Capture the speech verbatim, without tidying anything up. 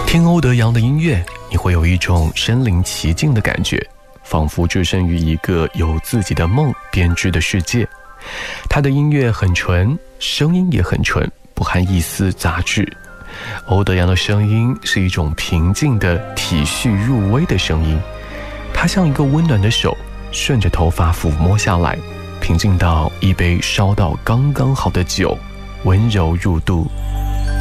听欧德阳的音乐，你会有一种身临其境的感觉，仿佛置身于一个由自己的梦编织的世界。他的音乐很纯，声音也很纯，不含一丝杂质。欧德阳的声音是一种平静的体恤入微的声音，它像一个温暖的手，顺着头发抚摸下来，平静到一杯烧到刚刚好的酒，温柔入肚。